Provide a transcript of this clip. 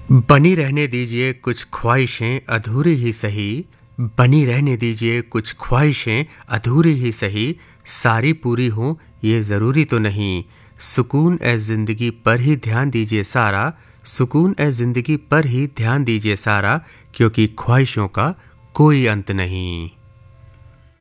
बनी रहने दीजिए कुछ ख्वाहिशें अधूरी ही सही। बनी रहने दीजिए कुछ ख्वाहिशें अधूरी ही सही। सारी पूरी हों ये ज़रूरी तो नहीं। सुकून ए ज़िंदगी पर ही ध्यान दीजिए सारा। सुकून ए ज़िंदगी पर ही ध्यान दीजिए सारा, क्योंकि ख्वाहिशों का कोई अंत नहीं।